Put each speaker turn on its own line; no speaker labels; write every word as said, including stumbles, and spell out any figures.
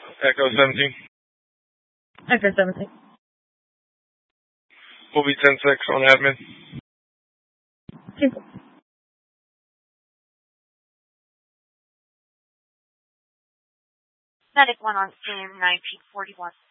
Echo seventeen.
Echo seventeen.
We'll be ten six on admin.
Super.
Medic one on scene, nineteen forty-one.